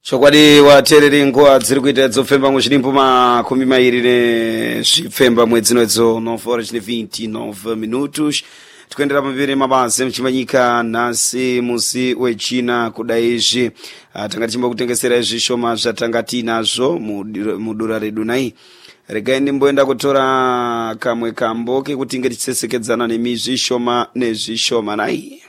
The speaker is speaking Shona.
Chokwadi watereri nguwa dziri kuita dzofemba muchirimbo makumi mairi nezvifemba mwedzi nodzo 9:29 minutos. Tikuendera pamberi mabasa mchimanyika nhasi musi wechina kudai izvi tanga tichimba kutengesera zvishoma zvatanga tinazvo mudura redu nai. Regai ndimboenda kutora kamwe kambo kekuti ngetisesekedzana nemizvishoma nezvishoma nai.